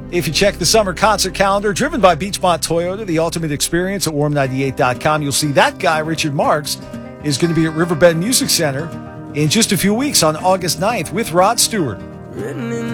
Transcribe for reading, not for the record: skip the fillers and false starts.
If you check the summer concert calendar driven by Beachmont Toyota, the ultimate experience at warm98.com, you'll see that guy, Richard Marx, is going to be at Riverbend Music Center in just a few weeks on August 9th with Rod Stewart.